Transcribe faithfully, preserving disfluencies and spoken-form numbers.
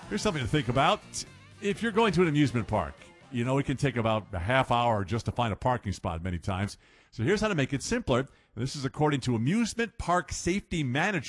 Here's something to think about. If you're going to an amusement park, you know it can take about a half hour just to find a parking spot many times. So here's how to make it simpler. This is according to Amusement Park Safety Manager.